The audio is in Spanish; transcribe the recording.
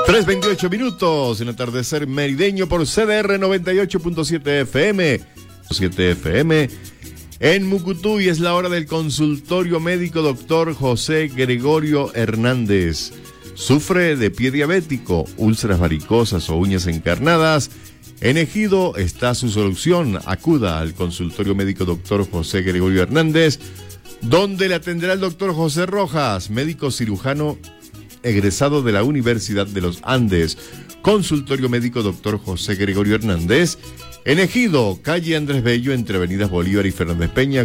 3:28 minutos en atardecer merideño por CDR 98.7 FM. 7 FM. En Mucutuy es la hora del consultorio médico doctor José Gregorio Hernández. ¿Sufre de pie diabético, úlceras varicosas o uñas encarnadas? En Ejido está su solución. Acuda al consultorio médico doctor José Gregorio Hernández, donde le atenderá el doctor José Rojas, médico cirujano egresado de la Universidad de los Andes. Consultorio médico doctor José Gregorio Hernández, en Ejido, calle Andrés Bello, entre avenidas Bolívar y Fernández Peña,